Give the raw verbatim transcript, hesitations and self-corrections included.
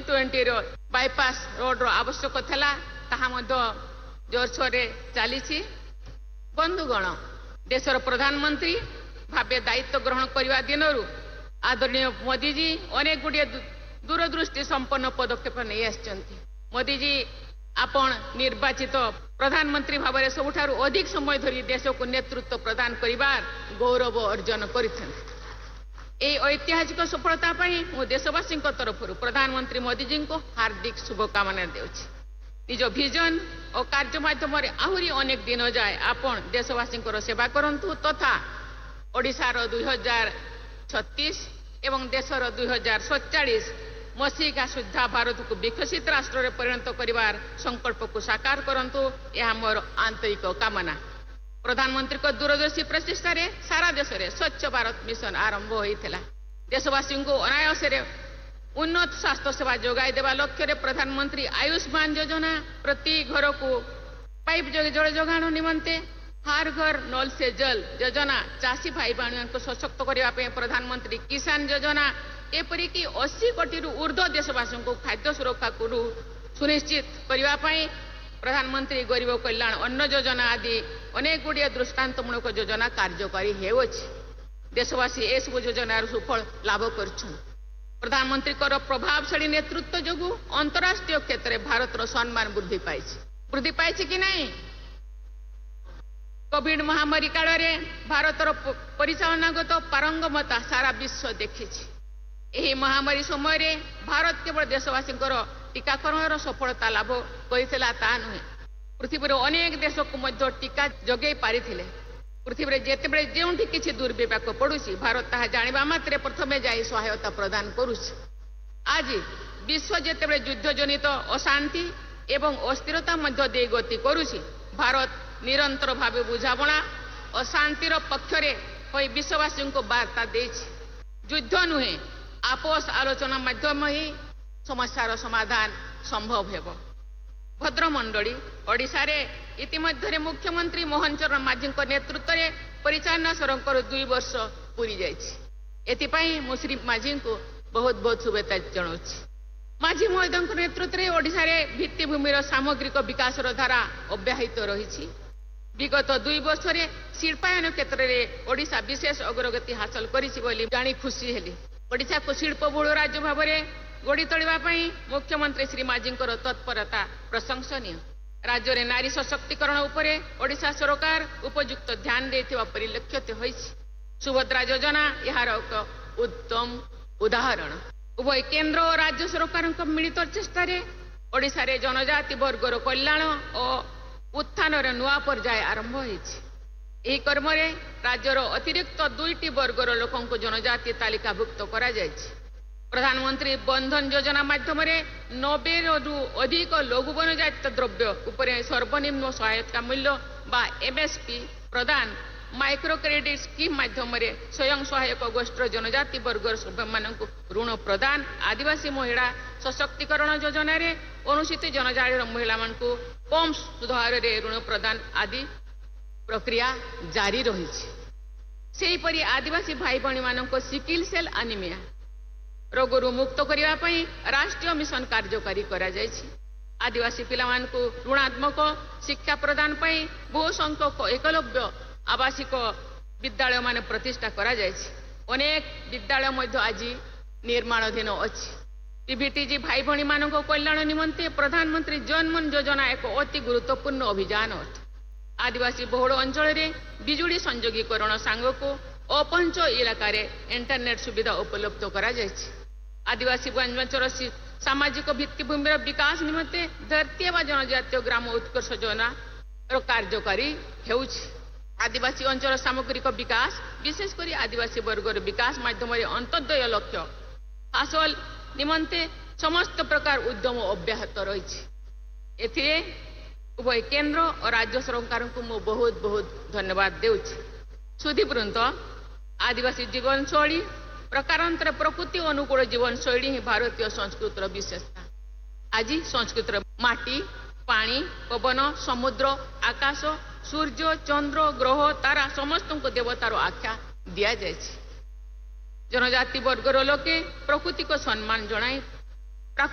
Twenty रो bypass road रो आवश्यक थला ताहा मध्य जोरसोर चली। बंधुगण, देशर प्रधानमंत्री भावे दायित्व ग्रहण करने दिन आदरणीय मोदीजी अनेक गुड़िए दूरदृष्टि संपन्न पदक्षेप नहीं आसचंती। मोदीजी आपण निर्वाचित प्रधानमंत्री भाव में सबुठारु अधिक समय धरी देश को नेतृत्व प्रदान करिबार गौरव अर्जन करिथंती। ए ऐतिहासिक सफलता पई मो देशवासी तरफ प्रधानमंत्री मोदीजी को हार्दिक शुभकामना देउछि। निज विजन और कार्य माध्यम आहरी अनेक दिन जाए आपण देशवासी सेवा करंतु तथा ओडिशार दुई हजार छत्तीस एवं देशर दुई हजार सतचाश मसीहा सुधा भारत को विकसित राष्ट्र में परिणत करिवार संकल्प को साकार करंतु यह मोर आंतरिक कामना। प्रधानमंत्री को दूरदर्शी प्रचेषा सारा देश में स्वच्छ भारत मिशन आरंभ होता। देशवासी को अनायास उन्नत स्वास्थ्य सेवा जोगाई देवा लक्ष्य प्रधानमंत्री आयुष्मान योजना प्रति घर को पाइप जोगे जल जोगाण निमंते हर घर नल से जल योजना चाषी भाई बहन को सशक्त करने प्रधानमंत्री किसान योजना एपरिक अस्सी कोटी ऊर्ध्व देशवासी को खाद्य सुरक्षा को सुनिश्चित करने प्रधानमंत्री गरीब कल्याण अन्न योजना आदि अनेक गुड़िया दृष्टांतमूलक योजना कार्यकारी हो। देशवासी ए सब योजनार सुफल लाभ कर प्रधानमंत्री प्रभावशाली नेतृत्व जो अंतरराष्ट्रीय क्षेत्र में भारत सम्मान वृद्धि पाई वृद्धि पाई कि नहीं। कोविड महामारी काल में भारतर परिचालनागत पारंगमता सारा विश्व देखी। यही महामारी समय भारत केवल देशवासी टीकाकरण सफलता लाभ करता ता नुहे पृथ्वी अनेक देश को टीका जगे पारी। पृथ्वी जितेबले जो किसी दुर्विपाक पड़ुसी भारत ताहा जानिबा मात्रे प्रथमे जाई सहायता प्रदान करुछि। आज विश्व जितेबले युद्ध जनित अशांति एवं अस्थिरता मध्य दे गति करुछि भारत निरंतर भावे बुझामणा अशांतिर पक्षरे होई विश्ववासी को वार्ता देछि। युद्ध नुहे आपस आलोचना माध्यम ही समस्यार समाधान संभव हेबो। भद्रमंडली ओडिशा रे इतिमध्य मुख्यमंत्री मोहन चरण माझी नेतृत्व में परिचालना सरकार दुई वर्ष पूरी जाइछि। एथिपाई मु श्री माझी को बहुत बहुत शुभेच्छा जनाउछि। माझी महोदय नेतृत्व में ओडिशा रे भित्तिभूमिर सामग्रिक विकास धारा अब्याहित रही। विगत दुई वर्ष में शिल्पायन क्षेत्र में ओडिशा विशेष अग्रगति हासिल करिछि बोली जानी खुशी हेली। ओडिशा को शिल्पबहुल राज्य भाव में गढ़ी तोलिबा पई मुख्यमंत्री श्री माझी तत्परता प्रशंसनीय। राज्य में नारी सशक्तिकरण उपरे ओडिशा सरकार उपयुक्त ध्यान देथिबा परिलक्षित होइछि। सुभद्रा योजना यार एक उत्तम उदाहरण। उभय केंद्र और राज्य सरकार मिलित चेष्टा ओडिशा रे जनजाति वर्गर कल्याण और उत्थान नुआ पर्याय आरंभ होइछि। एही कर्म रे राज्यर अतिरिक्त दुईटी वर्गर लोकों को जनजाति तालिकाभुक्त करा जाइछि। प्रधानमंत्री बंधन योजना माध्यम नब्बे रु अधिक लघु वनजात द्रव्य उपरे सर्वनिम्न सहायता मूल्य बा एमएसपी प्रदान माइक्रो क्रेडिट स्कीम माध्यम स्वयं सहायक गोष्ठी जनजाति वर्गर सभ्य मानक ऋण प्रदान आदिवासी महिला सशक्तिकरण योजना रे अनुसूचित जनजाति महिला मानक कम सुध हार ऋण प्रदान आदि प्रक्रिया जारी रही। सेहीपरि आदिवासी भाई भणी मानक सिकिल सेल एनीमिया रोगरू मुक्त करने राष्ट्रीय मिशन कार्यकारी करा जायछि। आदिवासी पिलामान को ऋणात्मक शिक्षा प्रदान पाई बहु संख्यक एकलव्य आवासिक विद्यालय मान प्रतिष्ठा करा जायछि। अनेक विद्यालय मध्य आज निर्माणाधीन अछि। पीवीटीजी भाई भणी मानक कल्याण निमंते प्रधानमंत्री जनमन योजना एक अति गुरुत्वपूर्ण अभियान अटे। आदिवासी बहुल अंचल में बिजुली संयोगीकरण सांग को अपंच इलाकार इंटरनेट सुविधा उपलब्ध करा जायछि। आदिवासी अंचल सामाजिक भित्तिभूमि विकास निमंते धरती व जनजातीय ग्राम उत्कर्ष योजना कार्यकारी हेउछि। आदिवासी अंचल सामग्रिक विकास विशेषकर आदिवासी वर्गर विकास माध्यम अंत्योदय लक्ष्य हासिल निमंते समस्त प्रकार उद्यम अब्याहत रही। एथिरे उभय केंद्र और राज्य सरकार को मु बहुत बहुत धन्यवाद देउछि। सुधीवृंद आदिवासी जीवन शैली प्रकारांतर प्रकृति अनुकूल जीवन शैली ही भारतीय संस्कृतिर विशेषता। आज संस्कृतिर माटी पानी पवन समुद्र आकाश सूर्य चंद्र ग्रह तारा समस्त को देवतार आख्या दि जाए। जनजाति वर्गर लोके प्रकृति को सम्मान जणाई